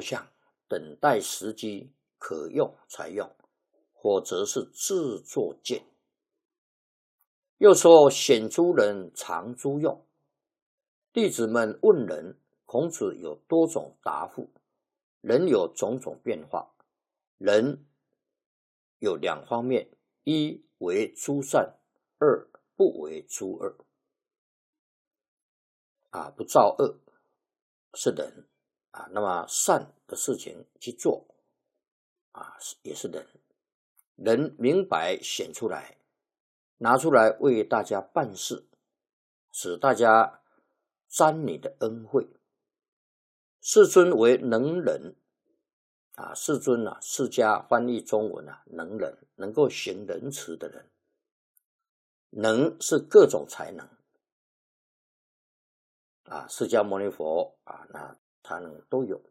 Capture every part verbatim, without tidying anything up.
相，等待时机可用才用，否则是自作贱。又说显诸人，常诸用。弟子们问人，孔子有多种答复，人有种种变化。人有两方面，一为诸善，二不为诸恶。啊，不造恶是人啊，那么善的事情去做啊，也是人。人明白显出来，拿出来为大家办事，使大家沾你的恩惠。世尊为能人啊，世尊啊，释迦翻译中文啊，能人，能够行仁慈的人。能是各种才能啊，释迦牟尼佛啊，那才能都有。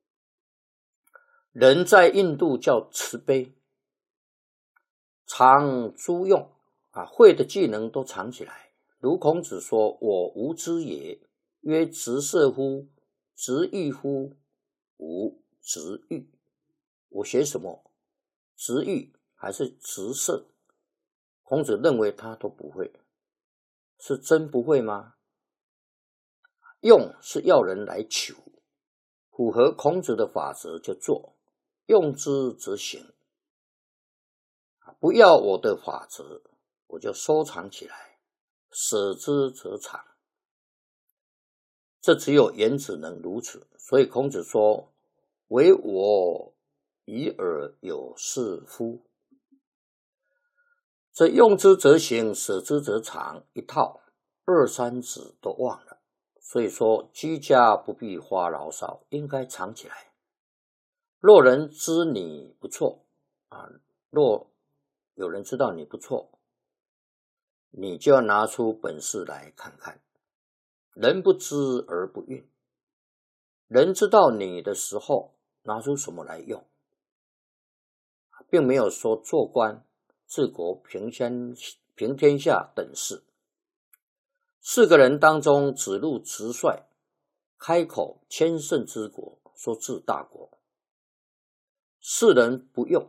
人在印度叫慈悲，常诸用啊，会的技能都藏起来。如孔子说：“我无知也。”曰：“直射乎？直欲乎？无直欲。”我学什么？直欲还是直射？孔子认为他都不会，是真不会吗？用是要人来求，符合孔子的法则就做，用之则行。不要我的法则，我就收藏起来，舍之则藏。这只有颜子能如此，所以孔子说：“唯我已尔有是夫。”这用之则行，舍之则藏，一套二三子都忘了。所以说，居家不必花牢骚，应该藏起来。若人知你不错啊，若有人知道你不错，你就要拿出本事来看看。人不知而不愠，人知道你的时候，拿出什么来用，并没有说做官、治国、平天平天下等事。四个人当中，子路直率，开口千乘之国，说治大国。世人不用。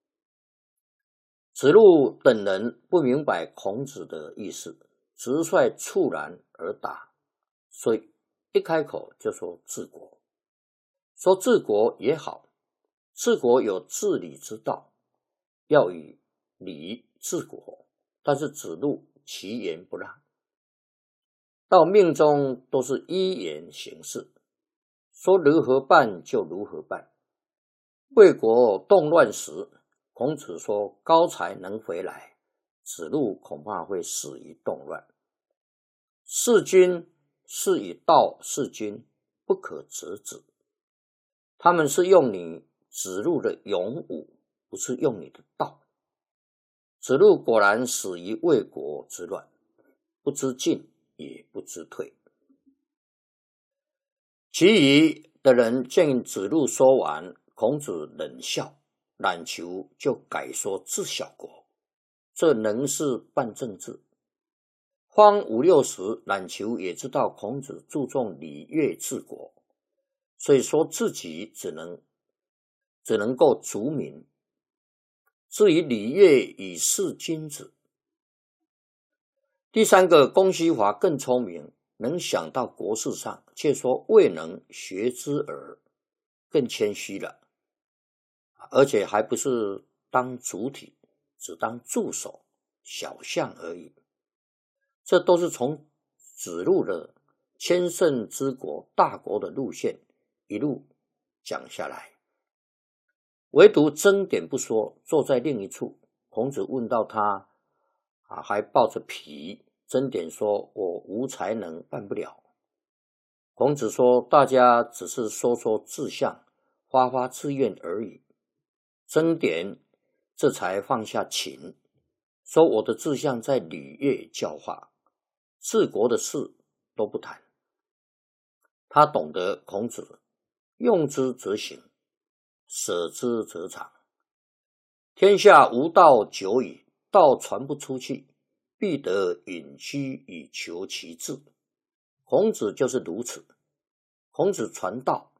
子路等人不明白孔子的意思，直率猝然而答，所以一开口就说治国。说治国也好，治国有治理之道，要以礼治国，但是子路其言不让。到命中都是依言行事，说如何办就如何办。魏国动乱时，孔子说高才能回来，子路恐怕会死于动乱。弑君是以道弑君，不可折止。他们是用你子路的勇武，不是用你的道。子路果然死于魏国之乱，不知进也不知退。其余的人见子路说完，孔子冷笑，冉求就改说治小国，这能是办政治？方五六十，冉求也知道孔子注重礼乐治国，所以说自己只能只能够逐名。至于礼乐以事君子。第三个，公西华更聪明，能想到国事上，却说未能学之耳，更谦虚了，而且还不是当主体，只当助手、小项而已。这都是从子路的千乘之国、大国的路线一路讲下来，唯独争点不说，坐在另一处。孔子问到他啊，还抱着皮，争点说：“我无才能，办不了。”孔子说：“大家只是说说志向，发发志愿而已。”争点这才放下琴，说：“我的志向在礼乐教化，治国的事都不谈。”他懂得孔子用之则行，舍之则藏。天下无道久矣，道传不出去，必得隐居以求其志。孔子就是如此。孔子传道